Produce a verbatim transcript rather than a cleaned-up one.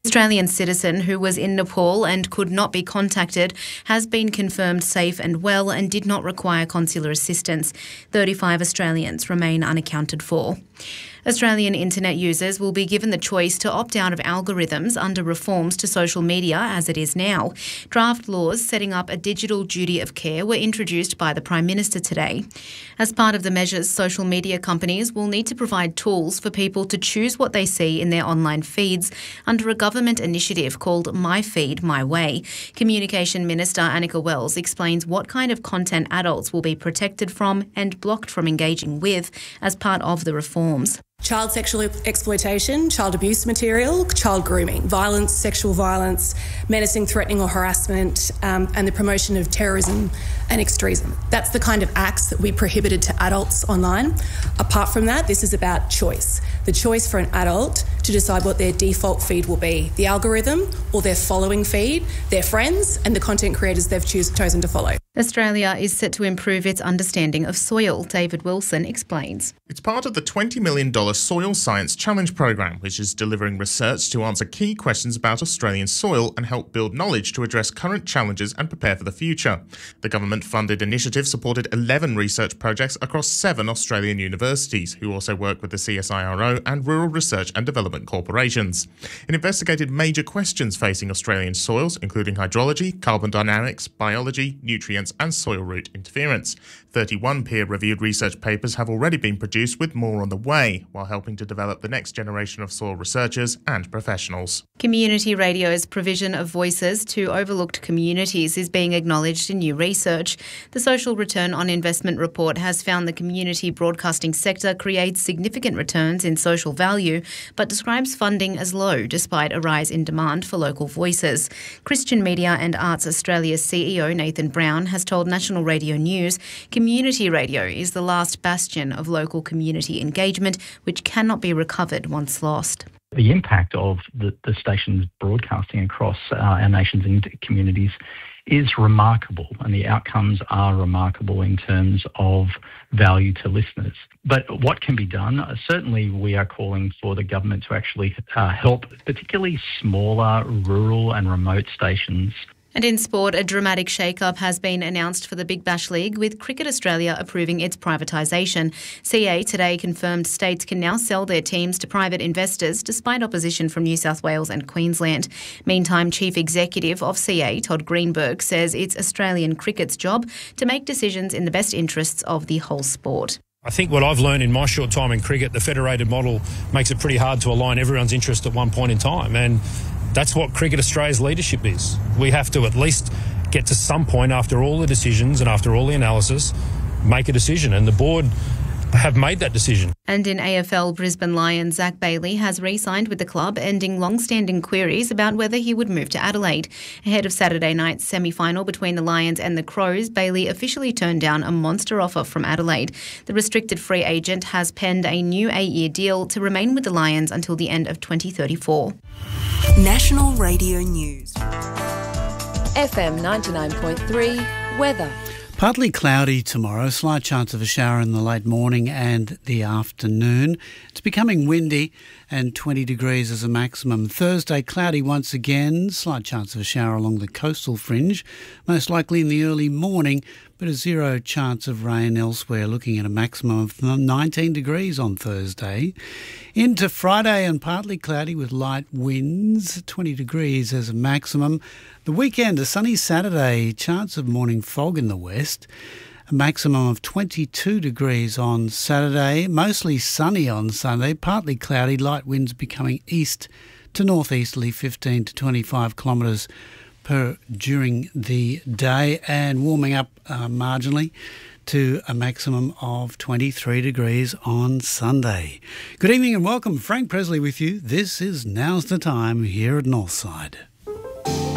Australian citizen who was in Nepal and could not be contacted has been confirmed safe and well and did not require consular assistance. thirty-five Australians remain unaccounted for. Australian internet users will be given the choice to opt out of algorithms under reforms to social media as it is now. Draft laws setting up a digital duty of care were introduced by the Prime Minister today. As part of the measures, social media companies will need to provide tools for people to choose what they see in their online feeds under a government initiative called My Feed, My Way. Communication Minister Annika Wells explains what kind of content adults will be protected from and blocked from engaging with as part of the reforms. Child sexual exploitation, child abuse material, child grooming, violence, sexual violence, menacing, threatening or harassment, um, and the promotion of terrorism and extremism. That's the kind of acts that we prohibited to adults online. Apart from that, this is about choice. The choice for an adult to decide what their default feed will be, the algorithm or their following feed, their friends and the content creators they've choose, chosen to follow. Australia is set to improve its understanding of soil. David Wilson explains. It's part of the twenty million dollars Soil Science Challenge program, which is delivering research to answer key questions about Australian soil and help build knowledge to address current challenges and prepare for the future. The government-funded initiative supported eleven research projects across seven Australian universities, who also work with the C S I R O and rural research and development corporations. It investigated major questions facing Australian soils, including hydrology, carbon dynamics, biology, nutrients and soil root interference. thirty-one peer-reviewed research papers have already been produced, with more on the way, while helping to develop the next generation of soil researchers and professionals. Community radio's provision of voices to overlooked communities is being acknowledged in new research. The Social Return on Investment report has found the community broadcasting sector creates significant returns in social value, but describes funding as low despite a rise in demand for local voices. Christian Media and Arts Australia's C E O Nathan Brown has told National Radio News community radio is the last bastion of local community engagement, which cannot be recovered once lost. The impact of the, the stations broadcasting across uh, our nation's communities is remarkable, and the outcomes are remarkable in terms of value to listeners. But what can be done? Uh, certainly we are calling for the government to actually uh, help particularly smaller, rural and remote stations. And in sport, a dramatic shake-up has been announced for the Big Bash League, with Cricket Australia approving its privatisation. C A today confirmed states can now sell their teams to private investors despite opposition from New South Wales and Queensland. Meantime, Chief Executive of C A, Todd Greenberg, says it's Australian cricket's job to make decisions in the best interests of the whole sport. I think what I've learned in my short time in cricket, the federated model makes it pretty hard to align everyone's interest at one point in time, and that's what Cricket Australia's leadership is. We have to at least get to some point after all the decisions and after all the analysis, make a decision, and the board have made that decision. And in A F L, Brisbane Lions Zach Bailey has re-signed with the club, ending long-standing queries about whether he would move to Adelaide. Ahead of Saturday night's semi-final between the Lions and the Crows, Bailey officially turned down a monster offer from Adelaide. The restricted free agent has penned a new eight-year deal to remain with the Lions until the end of twenty thirty-four. National Radio News. F M ninety-nine point three, weather. Partly cloudy tomorrow, slight chance of a shower in the late morning and the afternoon. It's becoming windy and twenty degrees as a maximum. Thursday, cloudy once again, slight chance of a shower along the coastal fringe, most likely in the early morning, but a zero chance of rain elsewhere, looking at a maximum of nineteen degrees on Thursday. Into Friday and partly cloudy with light winds, twenty degrees as a maximum. The weekend, a sunny Saturday, chance of morning fog in the west. A maximum of twenty-two degrees on Saturday, mostly sunny on Sunday, partly cloudy, light winds becoming east to northeasterly, fifteen to twenty-five kilometres per during the day, and warming up uh, marginally to a maximum of twenty-three degrees on Sunday. Good evening and welcome. Frank Presley with you. This is Now's the Time here at Northside.